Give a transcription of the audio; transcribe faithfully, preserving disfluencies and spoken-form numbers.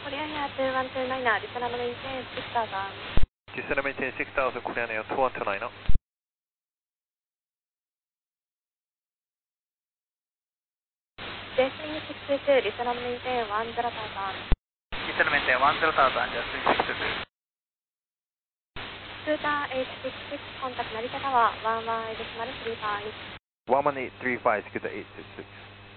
Korean Air two one two nine, descend and maintain six thousand. Descend and maintain six thousand, Korean Air two one two nine. Descending six two two, descend and maintain one zero thousand. Descend and maintain one zero thousand, Descending six two two. Scooter eight six six, contact Narita Tower one one eight three five. one one eight three five, Scooter eight six six.